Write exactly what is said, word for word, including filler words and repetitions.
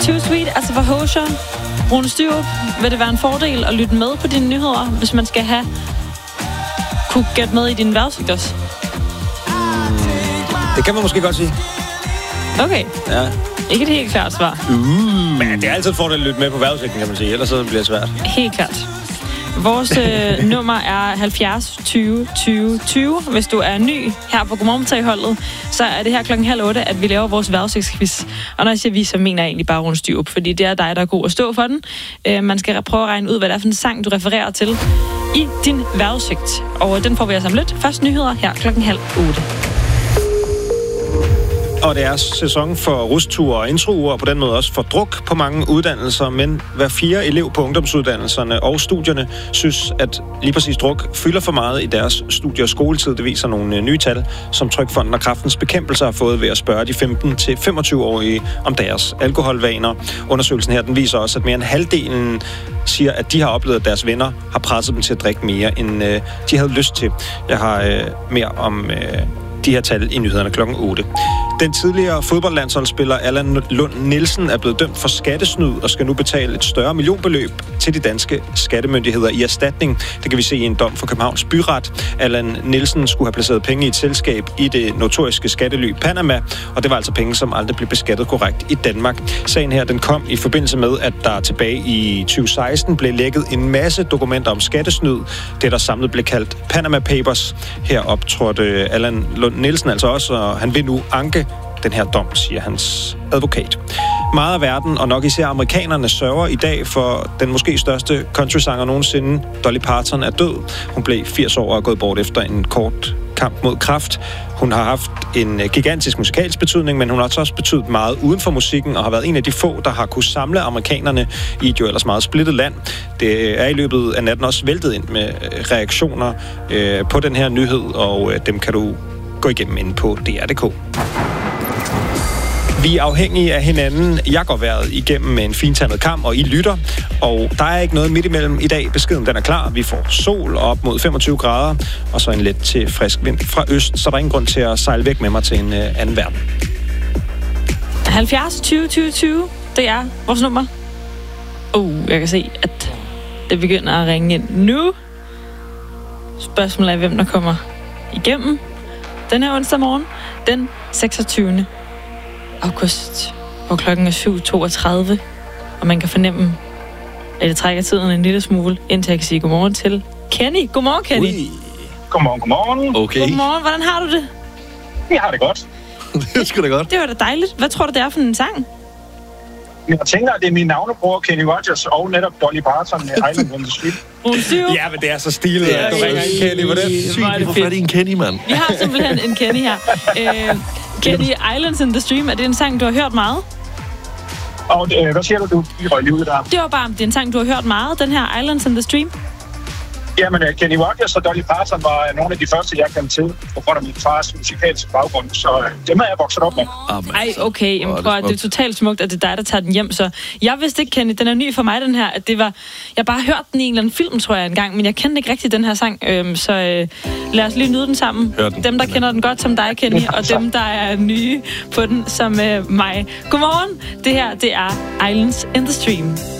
Too Sweet, altså for Hosier, Rune Styrup, vil det være en fordel at lytte med på dine nyheder, hvis man skal have kunne gætte med i din vejrudsigt også? Det kan man måske godt sige. Okay. Ja. Ikke et helt klart svar. Uh. Men det er altid en fordel at lytte med på vejrudsigten, kan man sige. Ellers så bliver det svært. Helt klart. Vores øh, nummer er halvfjerds tyve tyve tyve. Hvis du er ny her på Godmorgen-holdet, så er det her klokken halv otte, at vi laver vores vejrudsigtsquiz. Og når jeg siger vi, så mener jeg egentlig bare Rune Styrup, fordi det er dig, der er god at stå for den. Øh, man skal prøve at regne ud, hvad det er for en sang, du refererer til i din vejrudsigt. Og den får vi altså om lidt. Først nyheder her klokken halv otte. Og det er sæson for rusture og introuger, og på den måde også for druk på mange uddannelser, men hver fire elev på ungdomsuddannelserne og studierne synes, at lige præcis druk fylder for meget i deres studie- og skoletid. Det viser nogle nye tal, som Trygfonden og Kræftens Bekæmpelse har fået ved at spørge de femten til femogtyve-årige om deres alkoholvaner. Undersøgelsen her, den viser også, at mere end halvdelen siger, at de har oplevet, at deres venner har presset dem til at drikke mere, end øh, de havde lyst til. Jeg har øh, mere om øh, de her tal i nyhederne klokken otte. Den tidligere fodboldlandsholdsspiller Allan Lund Nielsen er blevet dømt for skattesnyd og skal nu betale et større millionbeløb til de danske skattemyndigheder i erstatning. Det kan vi se i en dom for Københavns Byret. Allan Nielsen skulle have placeret penge i et selskab i det notoriske skattely Panama, og det var altså penge, som aldrig blev beskattet korrekt i Danmark. Sagen her, den kom i forbindelse med, at der tilbage i tyve seksten blev lækket en masse dokumenter om skattesnyd. Det, der samlet blev kaldt Panama Papers. Her optrådte Allan Lund Nielsen altså også, og han vil nu anke den her dom, siger hans advokat. Meget af verden, og nok især amerikanerne, sørger i dag for den måske største countrysanger nogensinde. Dolly Parton er død. Hun blev firs år og er gået bort efter en kort kamp mod kræft. Hun har haft en gigantisk musikalsk betydning, men hun har også betydet meget uden for musikken, og har været en af de få, der har kunne samle amerikanerne i et jo ellers meget splittet land. Det er i løbet af natten også væltet ind med reaktioner øh, på den her nyhed, og øh, dem kan du gå igennem inde på D R punktum d k. Vi er afhængige af hinanden. Jeg går vejret igennem med en fintandet kam, og I lytter. Og der er ikke noget midt imellem i dag. Beskeden den er klar. Vi får sol op mod femogtyve grader, og så en let til frisk vind fra øst. Så der er ingen grund til at sejle væk med mig til en uh, anden verden. halvfjerds tyve tyve tyve, det er vores nummer. Uh, jeg kan se, at det begynder at ringe ind nu. Spørgsmålet er, hvem der kommer igennem den her onsdag morgen, den seksogtyvende august, hvor klokken er syv toogtredive, og man kan fornemme, at det trækker tiden en lille smule, indtil jeg kan sige godmorgen til Kenny. Godmorgen, Kenny. Ui. Godmorgen, godmorgen. Okay. Godmorgen, hvordan har du det? Jeg har det godt. Det er sgu da godt. Det var da dejligt. Hvad tror du, det er for en sang? Jeg tænker, at det er min navnebror, Kenny Rogers, og netop Dolly Parton med Island on the Street. Rune Styrup. Ja, men det er så stilet, at du ringer en Kenny. Hvor det er sygt, Hvor er det hvor fedt. fat i en Kenny, mand. Vi har simpelthen en Kenny her. Øh, Kenny, Islands in the Stream, er det en sang, du har hørt meget? Og øh, hvad siger du, du i røg livet der? Det var bare, det er en sang, du har hørt meget, den her Islands in the Stream. Jamen, uh, Kenny Rogers og Dolly Parton var uh, nogle af de første, jeg kendte til, på grund af min fars musikalske baggrund, så uh, dem er jeg vokset op med. Ej, okay, jamen, prøv, det er totalt smukt, at det er dig, der tager den hjem, så jeg vidste ikke, Kenny, den er ny for mig, den her, at det var, jeg bare hørt den i en eller anden film, tror jeg, engang, men jeg kendte ikke rigtig den her sang, øhm, så øh, lad os lige nyde den sammen. Den. Dem, der kender den godt som dig, Kenny, og dem, der er nye på den som øh, mig. Godmorgen, det her, det er Islands in the Stream.